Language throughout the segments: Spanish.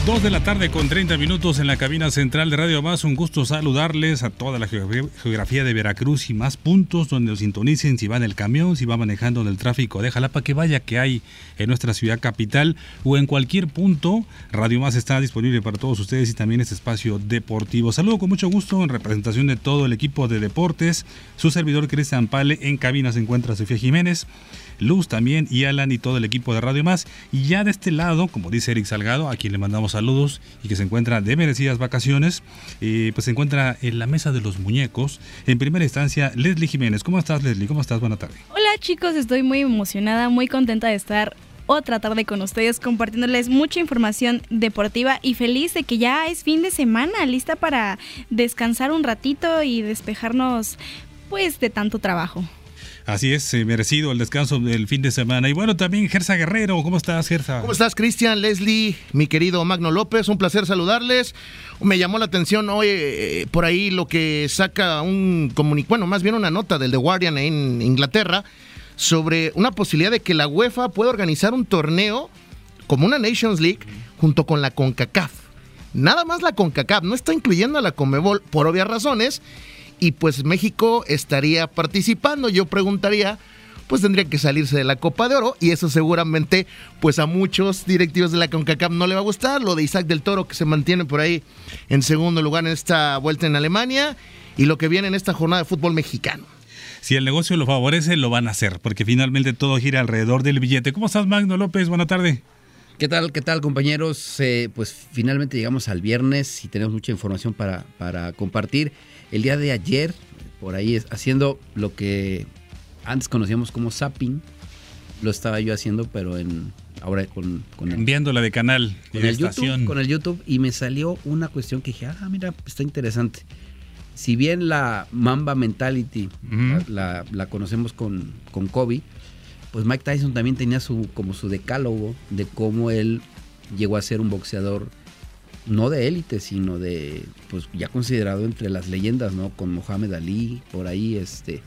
2:30 en la cabina central de Radio Más. Un gusto saludarles a toda la geografía de Veracruz y más puntos donde nos sintonicen, si va en el camión, si va manejando en el tráfico de Jalapa, que vaya que hay en nuestra ciudad capital o en cualquier punto. Radio Más está disponible para todos ustedes y también este espacio deportivo. Saludo con mucho gusto en representación de todo el equipo de deportes. Su servidor Cristian Pale. En cabina se encuentra Sofía Jiménez, Luz también y Alan y todo el equipo de Radio Más. Y ya de este lado, como dice Eric Salgado, a quien le mandamos saludos y que se encuentra de merecidas vacaciones, pues se encuentra en la mesa de los muñecos. En primera instancia, Leslie Jiménez. ¿Cómo estás, Leslie? ¿Cómo estás? Buena tarde. Hola, chicos, estoy muy emocionada, muy contenta de estar otra tarde con ustedes compartiéndoles mucha información deportiva y feliz de que ya es fin de semana, lista para descansar un ratito y despejarnos pues de tanto trabajo. Así es, merecido el descanso del fin de semana. Y bueno, también Gersa Guerrero. ¿Cómo estás, Gersa? ¿Cómo estás, Cristian, Leslie, mi querido Magno López? Un placer saludarles. Me llamó la atención hoy por ahí lo que saca más bien una nota del The Guardian en Inglaterra sobre una posibilidad de que la UEFA pueda organizar un torneo como una Nations League junto con la CONCACAF. Nada más la CONCACAF, no está incluyendo a la CONMEBOL por obvias razones. Y pues México estaría participando. Yo preguntaría, pues tendría que salirse de la Copa de Oro y eso seguramente pues a muchos directivos de la CONCACAF no le va a gustar. Lo de Isaac del Toro, que se mantiene por ahí en segundo lugar en esta vuelta en Alemania, y lo que viene en esta jornada de fútbol mexicano. Si el negocio lo favorece, lo van a hacer, porque finalmente todo gira alrededor del billete. ¿Cómo estás, Magno López? Buena tarde. ¿Qué tal, compañeros? Pues finalmente llegamos al viernes y tenemos mucha información para compartir. El día de ayer, por ahí haciendo lo que antes conocíamos como zapping, lo estaba yo haciendo, pero ahora con enviándola de canal, con el YouTube, con el YouTube, y me salió una cuestión que dije, mira, está interesante. Si bien la Mamba Mentality la conocemos con Kobe, pues Mike Tyson también tenía su decálogo de cómo él llegó a ser un boxeador no de élite, sino de pues ya considerado entre las leyendas, ¿no? Con Muhammad Ali, por ahí,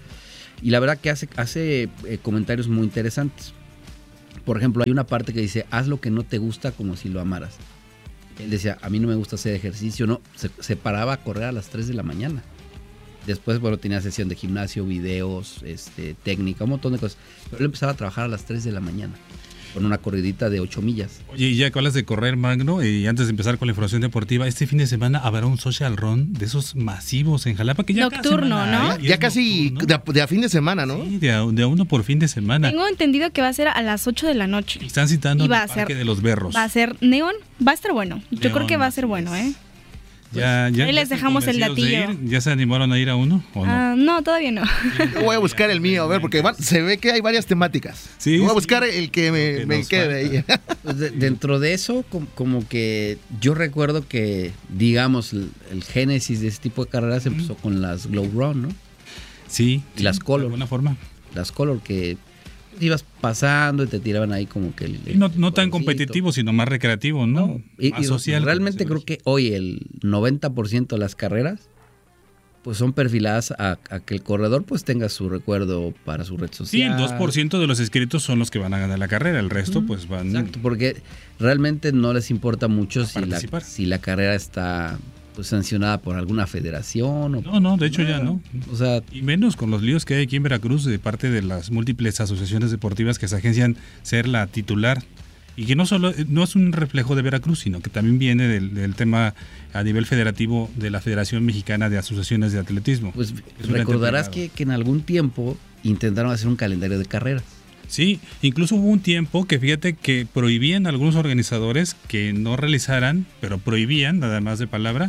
y la verdad que hace comentarios muy interesantes. Por ejemplo, hay una parte que dice, haz lo que no te gusta como si lo amaras. Él decía, a mí no me gusta hacer ejercicio, no, se paraba a correr a las 3 de la mañana. Después, bueno, tenía sesión de gimnasio, videos, técnica, un montón de cosas. Pero él empezaba a trabajar a las 3 de la mañana. Con una corridita de 8 millas. Oye, y ya que hablas de correr, Magno, y antes de empezar con la información deportiva, este fin de semana habrá un social run de esos masivos en Jalapa, que ya nocturno, ¿no? Ya casi nocturno, de a fin de semana, ¿no? Sí, de uno por fin de semana. Tengo entendido que va a ser a las 8 de la noche. Y están citando el Parque de los Berros. Va a ser neón, va a estar bueno. Yo creo que va a ser bueno, ¿eh? Ya ahí les dejamos el datillo. ¿Ya se animaron a ir a uno o no? No, todavía no. Voy a buscar el mío, a ver, porque se ve que hay varias temáticas. Sí, voy a buscar el que me quede ahí. Pues dentro de eso, como que yo recuerdo que, digamos, el génesis de ese tipo de carreras empezó con las Glow Run, ¿no? Sí. Y las Color. De alguna forma. Las Color que ibas pasando y te tiraban ahí como que no tan competitivo, sino más recreativo, ¿no? Más social. Realmente creo que hoy el 90% de las carreras pues son perfiladas a que el corredor pues tenga su recuerdo para su red social. Sí, el 2% de los inscritos son los que van a ganar la carrera, el resto pues van... Exacto, porque realmente no les importa mucho si la carrera está pues sancionada por alguna federación. No, de hecho ya no. O sea, y menos con los líos que hay aquí en Veracruz de parte de las múltiples asociaciones deportivas que se agencian ser la titular. Y que no es un reflejo de Veracruz, sino que también viene del tema a nivel federativo de la Federación Mexicana de Asociaciones de Atletismo. Pues recordarás que en algún tiempo intentaron hacer un calendario de carreras. Sí, incluso hubo un tiempo que fíjate que prohibían a algunos organizadores que no realizaran, pero prohibían, nada más de palabra,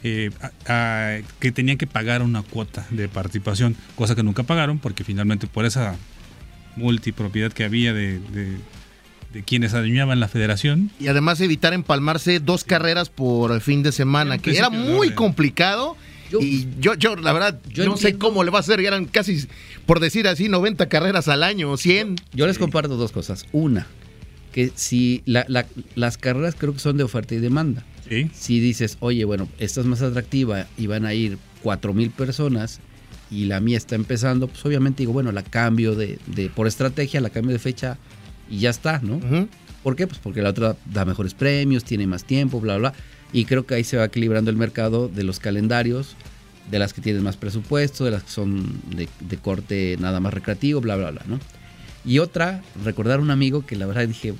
que tenían que pagar una cuota de participación, cosa que nunca pagaron porque finalmente por esa multipropiedad que había de quienes adueñaban la federación. Y además evitar empalmarse 2 carreras por fin de semana, que era muy complicado. Y yo la verdad, no sé cómo le va a hacer, eran casi, por decir así, 90 carreras al año, 100. Yo les comparto 2 cosas. Una, que si las carreras creo que son de oferta y demanda. ¿Sí? Si dices, oye, bueno, esta es más atractiva y van a ir 4,000 personas y la mía está empezando, pues obviamente digo, bueno, la cambio por estrategia, la cambio de fecha y ya está, ¿no? Uh-huh. ¿Por qué? Pues porque la otra da mejores premios, tiene más tiempo, bla, bla, bla. Y creo que ahí se va equilibrando el mercado de los calendarios, de las que tienen más presupuesto, de las que son de corte nada más recreativo, bla, bla, bla, ¿no? Y otra, recordar a un amigo que la verdad dije,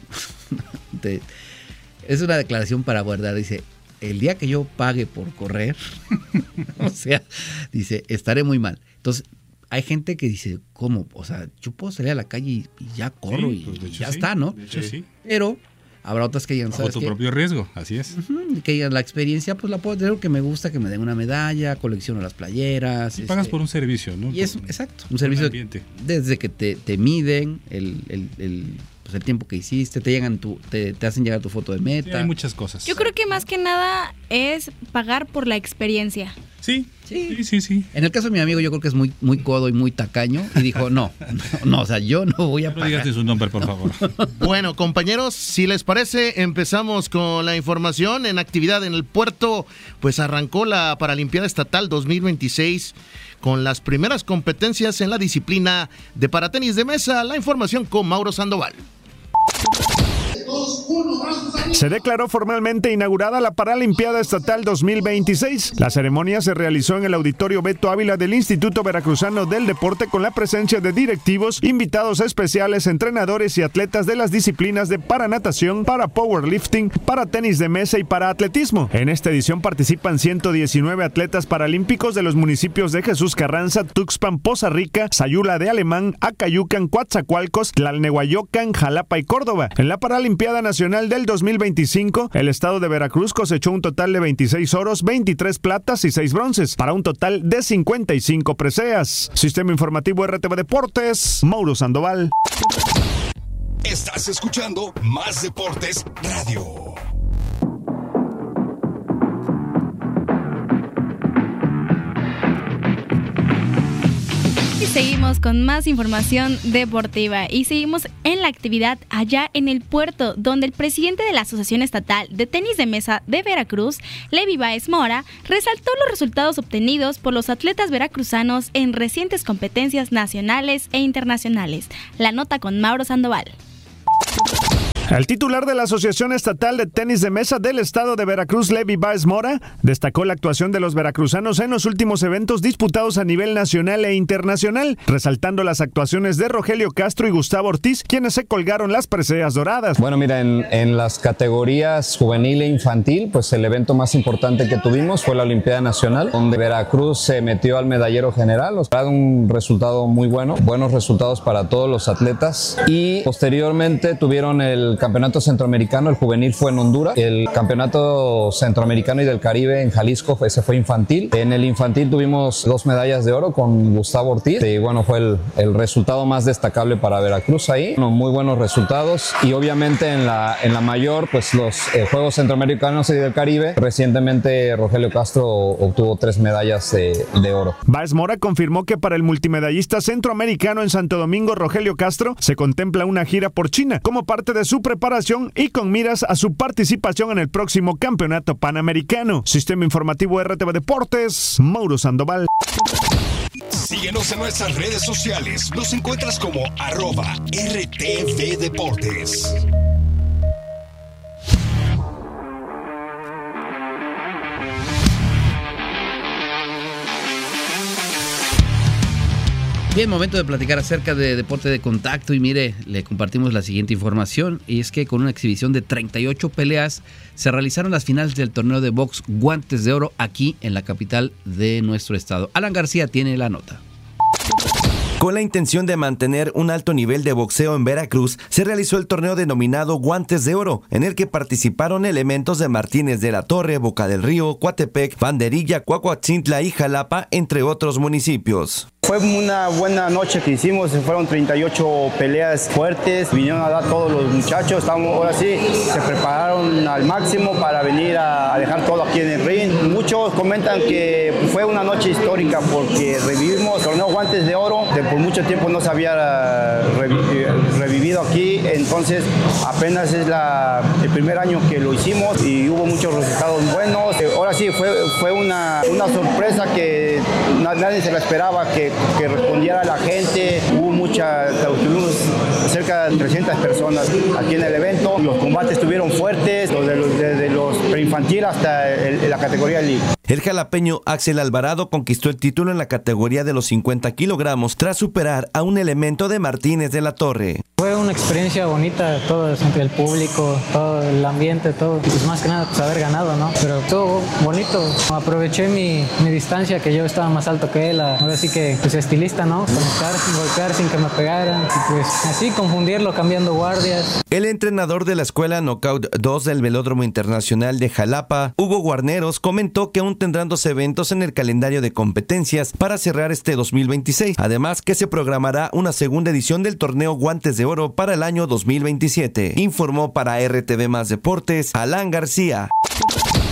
es una declaración para guardar, dice, el día que yo pague por correr, o sea, dice, estaré muy mal. Entonces, hay gente que dice, ¿cómo? O sea, yo puedo salir a la calle y ya corro y ya está, ¿no? De hecho, sí. Pero habrá otras que digan, bajo tu propio riesgo, así es. Que digan, la experiencia, pues la puedo tener porque me gusta que me den una medalla, colecciono las playeras. Y pagas por un servicio, ¿no? Y es, exacto, un servicio desde que te miden pues el tiempo que hiciste, te hacen llegar tu foto de meta. Sí, hay muchas cosas. Yo creo que más que nada es pagar por la experiencia. Sí. En el caso de mi amigo, yo creo que es muy, muy codo y muy tacaño. Y dijo, no, o sea, yo no voy a pagar. No digas su nombre, por favor. Bueno, compañeros, si les parece, empezamos con la información. En actividad en el puerto, pues arrancó la Paralimpiada Estatal 2026 con las primeras competencias en la disciplina de paratenis de mesa. La información con Mauro Sandoval. Se declaró formalmente inaugurada la Paralimpiada Estatal 2026. La ceremonia se realizó en el Auditorio Beto Ávila del Instituto Veracruzano del Deporte con la presencia de directivos, invitados especiales, entrenadores y atletas de las disciplinas de paranatación, para powerlifting, para tenis de mesa y para atletismo. En esta edición participan 119 atletas paralímpicos de los municipios de Jesús Carranza, Tuxpan, Poza Rica, Sayula de Alemán, Acayucan, Coatzacoalcos, Tlalnehuayocan, Jalapa y Córdoba. En la Paralimpiada Nacional del 2025, el estado de Veracruz cosechó un total de 26 oros, 23 platas y 6 bronces, para un total de 55 preseas. Sistema Informativo RTV Deportes, Mauro Sandoval. Estás escuchando Más Deportes Radio. Seguimos con más información deportiva y seguimos en la actividad allá en el puerto, donde el presidente de la Asociación Estatal de Tenis de Mesa de Veracruz, Levi Báez Mora, resaltó los resultados obtenidos por los atletas veracruzanos en recientes competencias nacionales e internacionales. La nota con Mauro Sandoval. El titular de la Asociación Estatal de Tenis de Mesa del Estado de Veracruz, Levi Báez Mora, destacó la actuación de los veracruzanos en los últimos eventos disputados a nivel nacional e internacional, resaltando las actuaciones de Rogelio Castro y Gustavo Ortiz, quienes se colgaron las preseas doradas. Bueno, mira, en las categorías juvenil e infantil, pues el evento más importante que tuvimos fue la Olimpiada Nacional, donde Veracruz se metió al medallero general. O sea, un resultado muy bueno, buenos resultados para todos los atletas, y posteriormente tuvieron el Campeonato Centroamericano. El juvenil fue en Honduras, el Campeonato Centroamericano y del Caribe en Jalisco, ese fue infantil. En el infantil tuvimos 2 medallas de oro con Gustavo Ortiz, y bueno, fue el resultado más destacable para Veracruz ahí. Bueno, muy buenos resultados, y obviamente en la mayor, pues los Juegos Centroamericanos y del Caribe, recientemente Rogelio Castro obtuvo 3 medallas de oro. Báez Mora confirmó que para el multimedallista centroamericano en Santo Domingo, Rogelio Castro, se contempla una gira por China como parte de su preparación y con miras a su participación en el próximo Campeonato Panamericano. Sistema Informativo RTV Deportes, Mauro Sandoval. Síguenos en nuestras redes sociales. Nos encuentras como @RTV Deportes. Bien, momento de platicar acerca de deporte de contacto, y mire, le compartimos la siguiente información, y es que con una exhibición de 38 peleas se realizaron las finales del torneo de box Guantes de Oro aquí en la capital de nuestro estado. Alan García tiene la nota. Con la intención de mantener un alto nivel de boxeo en Veracruz, se realizó el torneo denominado Guantes de Oro, en el que participaron elementos de Martínez de la Torre, Boca del Río, Coatepec, Banderilla, Cuacuatzintla y Jalapa, entre otros municipios. Fue una buena noche que hicimos, fueron 38 peleas fuertes, vinieron a dar todos los muchachos, ahora sí, se prepararon prepararon al máximo para venir a dejar todo aquí en el ring. Muchos comentan que fue una noche histórica porque revivimos el torneo Guantes de Oro, que por mucho tiempo no se había revivido aquí, entonces apenas es el primer año que lo hicimos y hubo muchos resultados buenos. Ahora sí, fue una sorpresa que nadie se la esperaba, que respondiera la gente. Tuvimos cerca de 300 personas aquí en el evento. Los combates estuvieron fuertes, desde los preinfantil hasta la categoría Elite. El jalapeño Axel Alvarado conquistó el título en la categoría de los 50 kilogramos tras superar a un elemento de Martínez de la Torre. Fue una experiencia bonita, todo entre el público, todo el ambiente, todo. Pues más que nada, pues haber ganado, ¿no? Pero todo bonito. Aproveché mi distancia, que yo estaba más alto que él. Ahora sí que, pues estilista, ¿no? Conectar, golpear sin que me pegaran. Y pues así confundirlo, cambiando guardias. El entrenador de la escuela Knockout 2 del Velódromo Internacional de Jalapa, Hugo Guarneros, comentó que aún tendrán 2 eventos en el calendario de competencias para cerrar este 2026. Además que se programará una segunda edición del torneo Guantes de Oro para el año 2027. Informó para RTV Más Deportes, Alan García.